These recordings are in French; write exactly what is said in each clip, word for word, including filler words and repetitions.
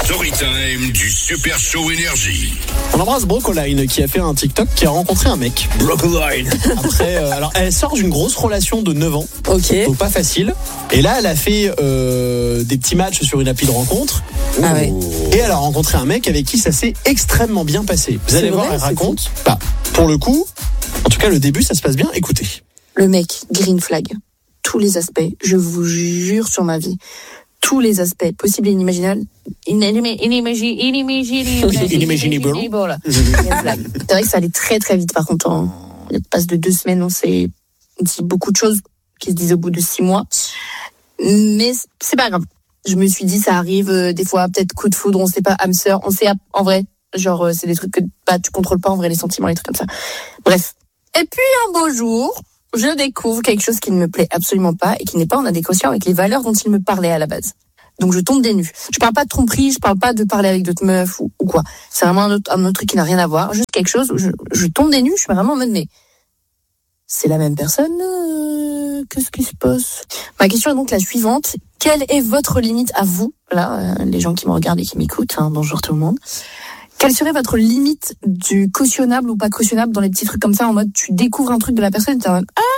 Storytime du Super Show Énergie. On embrasse Brocoline qui a fait un TikTok qui a rencontré un mec. Brocoline. Après, euh, alors elle sort d'une grosse relation de neuf ans. Ok. Donc pas facile. Et là, elle a fait euh, des petits matchs sur une appli de rencontre. Ah ouais. Et elle a rencontré un mec avec qui ça s'est extrêmement bien passé. Vous C'est allez voir, vrai, elle c'est raconte. Bah, pour le coup, en tout cas, le début, ça se passe bien. Écoutez. Le mec, green flag. Tous les aspects, je vous jure sur ma vie. Tous les aspects possibles et inimaginables. Inimaginable. Inimaginable. C'est vrai que ça allait très très vite. Par contre, en l'espace de deux semaines, on s'est dit beaucoup de choses qui se disent au bout de six mois. Mais c'est pas grave. Je me suis dit, ça arrive euh, des fois, peut-être coup de foudre, on sait pas, âme sœur, on sait en vrai. Genre, euh, c'est des trucs que bah, tu contrôles pas en vrai, les sentiments, les trucs comme ça. Bref. Et puis un beau jour, je découvre quelque chose qui ne me plaît absolument pas et qui n'est pas en adéquation avec les valeurs dont il me parlait à la base. Donc je tombe des nues. Je parle pas de tromperie, je parle pas de parler avec d'autres meufs ou, ou quoi. C'est vraiment un autre, un autre truc qui n'a rien à voir. Juste quelque chose où je, je tombe des nues, je suis vraiment en mode mais c'est la même personne euh, qu'est-ce qui se passe? Ma question est donc la suivante. Quelle est votre limite à vous, là, euh, les gens qui me regardent et qui m'écoutent, hein, bonjour tout le monde. Quelle serait votre limite du cautionnable ou pas cautionnable dans les petits trucs comme ça, en mode tu découvres un truc de la personne et t'es en mode ah,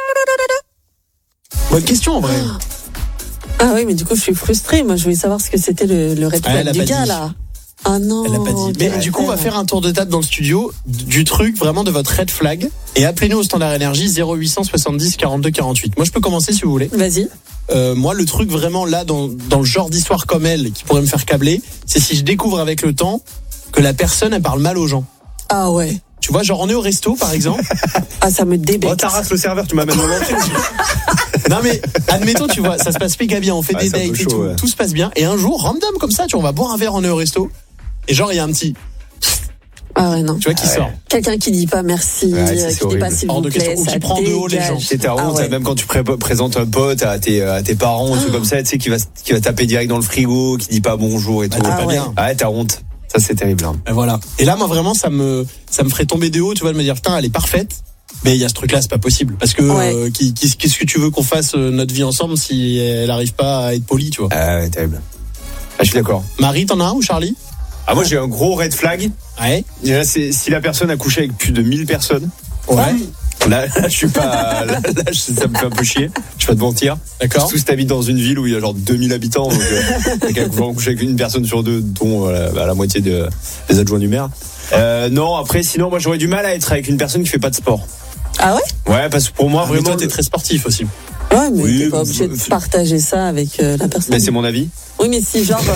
Bonne question en vrai. Ah oui, mais du coup, je suis frustrée. Moi, je voulais savoir ce que c'était le, le red Ah, flag elle a du pas gars, dit. là. Ah non. Elle a pas dit. Mais quel du coup, on va affaire. faire un tour de table dans le studio du truc vraiment de votre red flag. Et appelez-nous au standard énergie zéro huit cent soixante-dix quarante-deux quarante-huit. Moi, je peux commencer si vous voulez. Vas-y. Euh, moi, le truc vraiment là, dans, dans le genre d'histoire comme elle, qui pourrait me faire câbler, c'est si je découvre avec le temps que la personne, elle parle mal aux gens. Ah ouais. Tu vois, genre on est au resto, par exemple. Ah, ça me débecte. Oh, t'arrases le serveur, tu m'amènes dans l'entrée. Non mais, admettons, tu vois, ça se passe méga bien, on fait Ah, des c'est un peu dates et chaud, tout, ouais. tout se passe bien. Et un jour, random comme ça, tu vois, on va boire un verre, on est au resto. Et genre, il y a un petit, Ah ouais, non. tu vois, qui Ah ouais. sort. Quelqu'un qui dit pas merci, Ouais, ça, euh, c'est qui dit horrible. pas s'il Hors vous de plaît, question. Ou ça qui prend de haut les dégage. gens. C'est ta honte, Ah ouais. même quand tu pré- présentes un pote à tes, à tes parents, un truc comme ça, tu sais, qui va, qui va taper direct dans le frigo, qui dit pas bonjour et tout. Ah, t'es Ah pas ouais. bien. Ah ouais, t'as honte. Ça, c'est terrible. Hein. Et voilà. Et là, moi, vraiment, ça me, ça me ferait tomber de haut, tu vois, de me dire, putain, elle est parfaite. Mais il y a ce truc-là, c'est pas possible. Parce que, Ouais. euh, qui- qui- qu'est-ce que tu veux qu'on fasse euh, notre vie ensemble si elle arrive pas à être polie, tu vois? Ah ouais, terrible. Ah, je suis d'accord. Marie, t'en as un ou Charlie? Ah, moi, j'ai un gros red flag. Ouais. Déjà, c'est si la personne a couché avec plus de mille personnes. Ouais. Là, là, je suis pas, là, là, je- ça me fait un peu chier. Je vais pas te mentir. D'accord. Surtout si t'habites dans une ville où il y a genre deux mille habitants, donc, euh, t'as qu'à coucher avec une personne sur deux, dont euh, la, la moitié de, des adjoints du maire. Euh, non, après, sinon, moi, j'aurais du mal à être avec une personne qui fait pas de sport. Ah ouais? Ouais, parce que pour moi, Ah, mais vraiment. toi, t'es très sportif aussi. Ouais, mais Oui, t'es pas obligé de euh, partager ça avec euh, la personne. Mais c'est mon avis. Oui, mais si genre,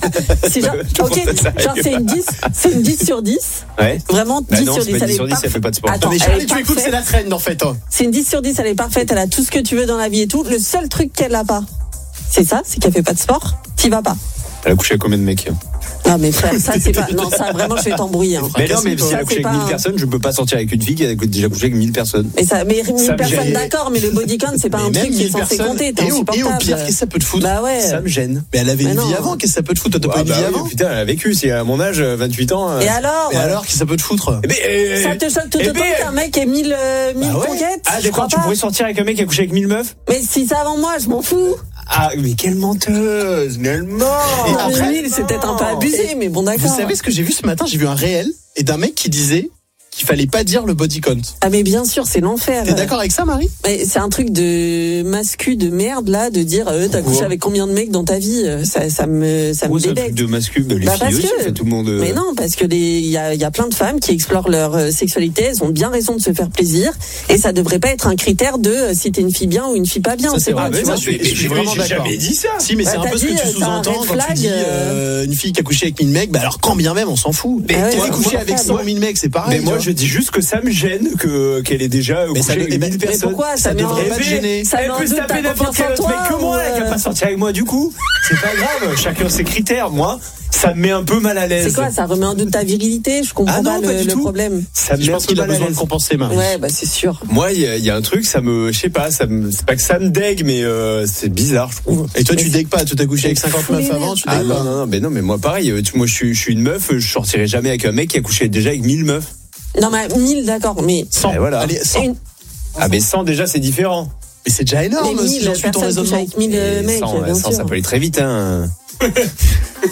si genre, ok, genre c'est une dix, c'est une dix sur dix. Ouais. Vraiment Bah dix non, sur c'est dix. pas Elle dix est sur dix, parfaite. elle fait pas de sport. Attends, mais elle Charlie, est tu écoutes, parfaite. c'est la traîne, en fait. Hein. C'est une dix sur dix, elle est parfaite, elle a tout ce que tu veux dans la vie et tout. Le seul truc qu'elle a pas, c'est ça, c'est qu'elle fait pas de sport. T'y vas pas. Elle a couché avec combien de mecs? Non mais frère, ça c'est pas, non ça vraiment je vais t'embrouiller. Hein. Mais non, mais si Ça, elle a couché c'est avec pas mille un- personnes, je peux pas sortir avec une fille qui a déjà couché avec mille personnes. Mais ça, mais Ça mille me personnes gêne. d'accord, mais le body count c'est pas Mais un même truc qui est mille censé personnes. compter, t'es Et au, et au insupportable. pire, qu'est-ce que ça peut te foutre? Bah ouais. Ça me gêne. Mais elle avait Mais une non. vie avant, qu'est-ce que ça peut te foutre? Toi, t'as pas Ah une bah vie oui, avant? putain, elle a vécu, c'est à mon âge, vingt-huit ans. euh. Et alors Et alors, qu'est-ce que ça peut te foutre? Eh ben, euh, ça te choque tout eh autant ben, qu'un mec ait mille, euh, mille Bah ouais. conquêtes? Ah Je d'accord, crois tu pas. pourrais sortir avec un mec qui a couché avec mille meufs? Mais si c'est avant moi, je m'en fous. Ah, mais quelle menteuse, mais elle ment. Et Non, après- mais mille, c'est peut-être un peu abusé, mais bon d'accord. Vous savez ce que j'ai vu ce matin? J'ai vu un réel et d'un mec qui disait qu'il fallait pas dire le body count. Ah mais bien sûr, c'est l'enfer. T'es d'accord avec ça, Marie? Mais c'est un truc de mascu de merde là, de dire euh, t'as Pourquoi couché avec combien de mecs dans ta vie, euh, ça, ça me, ça me Pourquoi c'est un truc débecte. de masculin? Bah, les Bah, filles parce aussi, que- fait tout le monde. euh, Mais non, parce que les, il y a, il y a plein de femmes qui explorent leur euh, sexualité, elles ont bien raison de se faire plaisir, et ça devrait pas être un critère de euh, si t'es une fille bien ou une fille pas bien. Ça, c'est c'est vrai. pas, Ah, tu mais vois. ça, je suis- je suis vraiment j'ai d'accord. jamais dit ça. Si, mais Bah, c'est un t'as peu ce que dit, tu euh, c'est un sous-entends red quand tu flag, dis euh, euh, une fille qui a couché avec mille mecs. Bah alors, quand bien même, on s'en fout. Mais Ah ouais, Toi, ouais, coucher moi, avec moi, cent mille mecs, c'est pareil. Mais moi, tu je dis juste que ça me gêne que qu'elle ait déjà Mais couché ça- avec mais- mille mais personnes. pourquoi ça ça met en- devrait pas te gêner. Ça met Elle en peut se doute taper ta n'importe confiance quel en autre mec toi, que moi, ou, elle qui a euh, pas sorti avec moi du coup. C'est pas grave, chacun ses critères. Moi, ça me met un peu mal à l'aise. C'est quoi, ça remet en doute ta virilité? Je comprends Ah non, pas, pas le, du le tout. problème. Ça me Je met un pense peu qu'il a mal à besoin de l'aise. compenser, Marie. Ouais, bah c'est sûr. Moi, il y, a- il y a un truc, ça me, je sais pas, ça me, c'est pas que ça me dégue, mais euh, c'est bizarre, je trouve. Et toi, tu Mais dégues pas, tu t'as couché avec cinquante fou les meufs avant, nerfs. tu Ah dégues non, pas. non, non, mais non, mais moi pareil, euh, tu- moi je suis, je suis une meuf, je sortirai jamais avec un mec qui a couché déjà avec mille meufs. Non, mais mille, d'accord, mais. cent. Et voilà. Allez, cent. Une- Ah mais cent déjà c'est différent. Mais c'est déjà énorme, mais si mille euh, j'en suis ton personnes couchent raisonnement. avec mille Et mecs, cent, bien cent, sûr. ça peut aller très vite, hein.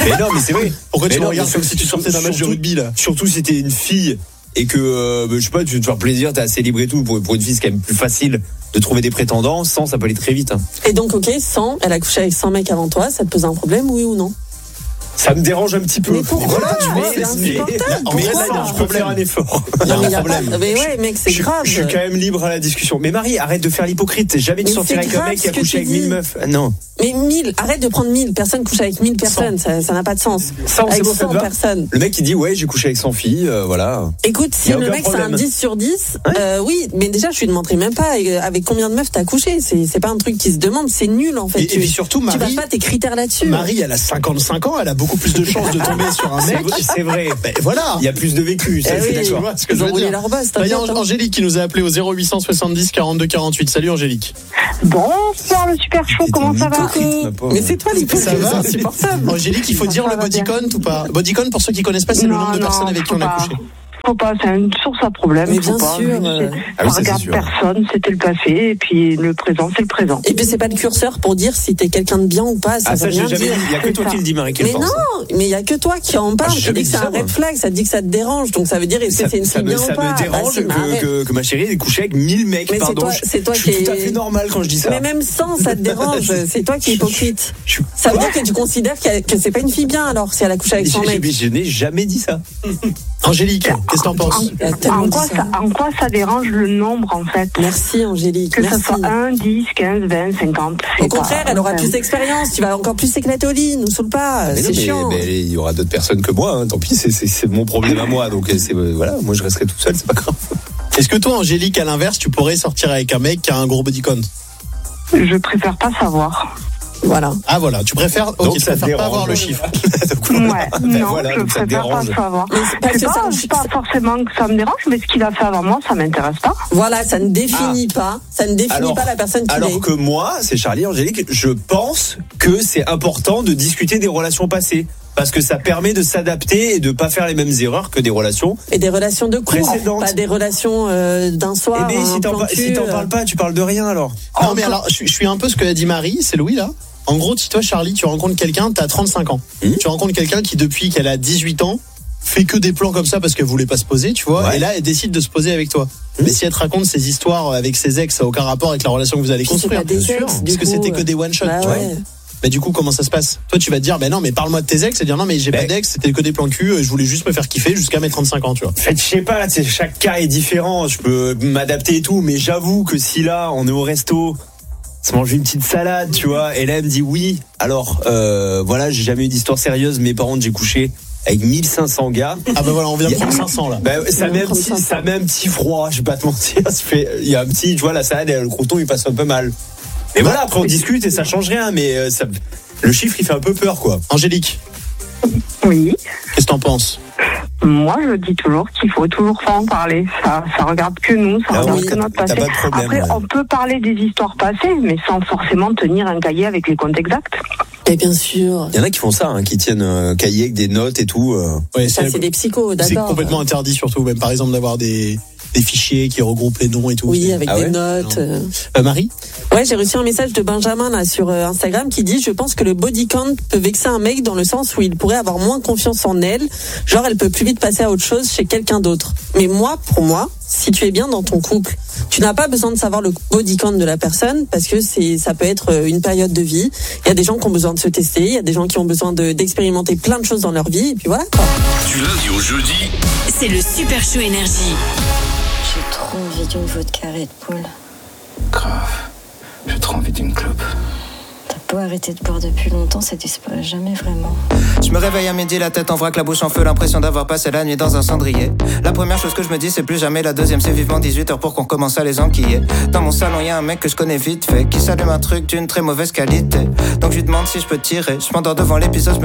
Mais non, mais c'est vrai. Pourquoi tu Mais me non, regardes mais comme si tu sortais d'un match de surtout- rugby là? Surtout si t'es une fille et que, euh, je sais pas, tu veux te faire plaisir, t'es assez libre et tout. Pour, pour une fille, c'est quand même plus facile de trouver des prétendants. Sans, ça peut aller très vite. Hein. Et donc, ok, cent, elle a couché avec cent mecs avant toi, ça te pose un problème, oui ou non? Ça me dérange un petit peu. Mais pourquoi? Voilà, tu vois, C'est mais- insupportable. mais- Pourquoi mais là, je peux faire un effort. Il y a Non, mais un y a problème. pas- Mais ouais, mec, c'est je, grave. je suis quand même libre à la discussion. Mais Marie, arrête de faire l'hypocrite. T'es jamais de Mais sortir c'est avec un grave mec qui a ce que couché tu avec dis. mille meufs. Ah, non. Mais mille, arrête de prendre mille personnes couchent avec mille personnes, ça ça n'a pas de sens. cent, c'est Avec bon, ça cent te va personnes. Le mec, il dit, ouais, j'ai couché avec cent filles, euh, voilà. Écoute, Y si a le aucun mec c'est un problème. dix sur dix, euh, oui, mais déjà je lui demanderai même pas euh, avec combien de meufs t'as couché. C'est c'est pas un truc qui se demande, c'est nul en fait. Et, et tu, puis surtout, tu bases Marie, pas tes critères là-dessus. Marie, elle a cinquante-cinq ans, elle a beaucoup plus de chances de tomber sur un mec. C'est c'est vrai. Ben voilà. Il y a plus de vécu, ça, Eh c'est oui, d'accord. Tu vois ce que Ils je ont veux roulé dire. leur boss, Bah, il y a t'inquiète, hein. Angélique qui nous a appelé au zéro huit cent soixante-dix quarante-deux quarante-huit. Salut Angélique. Bonsoir le super chaud, comment ça va? Hypocrite, ma pauvre. Mais c'est toi l'hypocrite, Ça va c'est insupportable. Angélique, il faut dire Ça le va body bien. count ou pas? Body count, pour ceux qui connaissent pas, c'est le Non, nombre de non, personnes avec qui faut on a pas. couché. Faut pas, c'est une source à problème. Mais faut bien pas. sûr, C'est- euh, Ah oui, ça, ça c'est regarde sûr. personne, c'était le passé, et puis le présent, c'est le présent. Et puis c'est pas le curseur pour dire si t'es quelqu'un de bien ou pas, ça Ah, veut ça, j'ai rien jamais dire. dit. Il y a que C'est toi ça. qui le dis, Marie, qui le Mais pense. non, mais il y a que toi qui en parle. Ah, j'ai Tu jamais dis que dit c'est ça, un red moi. flag, ça te dit que ça te dérange, donc ça veut dire est-ce que Ça, c'est une ça fille me, bien ça ou pas? me dérange Bah, si, mais que, arrête. que, que ma chérie ait couché avec mille mecs, Mais c'est pardon. toi- je, c'est toi je suis qui tout à est- fait normal quand je dis ça. Mais même sans, ça te dérange. C'est toi qui es hypocrite. Je suis- Ça veut dire que tu considères qu'elle- que c'est pas une fille bien alors si elle a couché avec son J'ai- mec. j'ai- Je n'ai jamais dit ça. Angélique, qu'est-ce que t'en penses? Elle a tellement En dit quoi, ça. ça, en quoi ça dérange le nombre, en fait? Merci Angélique, Que merci. ce soit un, dix, quinze, vingt, cinquante. Au c'est contraire, pas- elle aura enfin, plus d'expérience, tu vas encore plus s'éclater au lit, nous saoule pas, Mais non, c'est mais- chiant. mais il y aura d'autres personnes que moi. Hein. Tant pis, c'est- c'est c'est mon problème à moi. Donc c'est euh, voilà, moi je resterai tout seul, c'est pas grave. Est-ce que toi, Angélique, à l'inverse, tu pourrais sortir avec un mec qui a un gros body count? Je préfère pas savoir. Voilà. Ah voilà, tu préfères, ok, Donc, tu ça te préfères pas dérange. avoir le chiffre. Ouais, Ben non, voilà, je donc ça te préfère pas dérange. savoir. Mais c'est parce C'est que ça, pas, c'est pas forcément que ça me dérange, mais ce qu'il a fait avant moi, ça m'intéresse pas. voilà, ça ne définit pas, ça ne définit Alors- pas la personne qu'il Alors est. que moi, c'est Charlie, Angélique, je pense que c'est important de discuter des relations passées. Parce que ça permet de s'adapter et de pas faire les mêmes erreurs que des relations. Et des relations de couple, Précédentes. pas des relations euh, d'un soir. Eh bien, un si t'en plan par- cul, si t'en euh. parles pas, tu parles de rien alors. Non, mais alors, je, je suis un peu ce que a dit Marie, c'est Louis là. En gros, si toi, Charlie, tu rencontres quelqu'un, t'as trente-cinq ans. Mmh. Tu rencontres quelqu'un qui, depuis qu'elle a dix-huit ans, fait que des plans comme ça parce qu'elle voulait pas se poser, tu vois. Ouais. Et là, elle décide de se poser avec toi. Mmh. Mais si elle te raconte ses histoires avec ses ex, ça n'a aucun rapport avec la relation que vous allez Puis c'est construire. pas des Bien sûr. ex, du Parce que coup, c'était euh. que des one shot, Bah tu vois. ouais. Mais du coup, comment ça se passe? Toi, tu vas te dire, ben non, mais parle-moi de tes ex, et dire non, mais j'ai Ben- pas d'ex, c'était que des plans cul, je voulais juste me faire kiffer jusqu'à mes trente-cinq ans, tu vois. En fait, je sais pas, là, c'est- chaque cas est différent. Je peux m'adapter et tout, mais j'avoue que si là, on est au resto, on se mange une petite salade, tu vois, et là, elle me dit oui. Alors, euh, voilà, j'ai jamais eu d'histoire sérieuse, mais par contre, j'ai couché avec mille cinq cents gars. Ah ben voilà, on vient de Il y a- prendre cinq cents là. Ben, ça, met un petit, ça met un petit froid, je vais pas te mentir. Ça fait- Il y a un petit, tu vois, la salade, et le crouton, il passe un peu mal. Mais voilà, après, on discute et ça change rien, mais euh, ça, le chiffre, il fait un peu peur, quoi. Angélique, Oui. qu'est-ce que t'en penses? Moi, je dis toujours qu'il faut toujours pas en parler. Ça, ça regarde que nous, ça Ah regarde oui, que notre t'as passé. pas de problème, Après, ouais. on peut parler des histoires passées, mais sans forcément tenir un cahier avec les comptes exacts. Et bien sûr. Il y en a qui font ça, hein, qui tiennent un cahier avec des notes et tout. euh. Ouais, Ça, c'est des psychos, c'est d'accord. complètement interdit, surtout, même par exemple, d'avoir des, des fichiers qui regroupent les noms et tout. Oui, C'est- avec Ah des ouais notes. euh. Euh, Marie? Ouais, j'ai reçu un message de Benjamin là sur euh, Instagram qui dit: je pense que le body count peut vexer un mec dans le sens où il pourrait avoir moins confiance en elle, genre elle peut plus vite passer à autre chose chez quelqu'un d'autre. Mais moi, pour moi, si tu es bien dans ton couple, tu n'as pas besoin de savoir le body count de la personne parce que c'est ça peut être une période de vie. Il y a des gens qui ont besoin de se tester, il y a des gens qui ont besoin de d'expérimenter plein de choses dans leur vie et puis voilà quoi. Du lundi au jeudi, C'est le Super Show Énergie. J'ai trop envie d'une vodka Red Bull. Grave. J'ai trop envie d'une clope. T'as beau arrêter de boire depuis longtemps, ça disparaît jamais vraiment. Je me réveille à midi, la tête en vrac, la bouche en feu, l'impression d'avoir passé la nuit dans un cendrier. La première chose que je me dis, c'est plus jamais. La deuxième, c'est vivement dix-huit heures pour qu'on commence à les enquiller. Dans mon salon, y a un mec que je connais vite fait, qui s'allume un truc d'une très mauvaise qualité. Donc je lui demande si je peux tirer. Je m'endors devant l'épisode, je me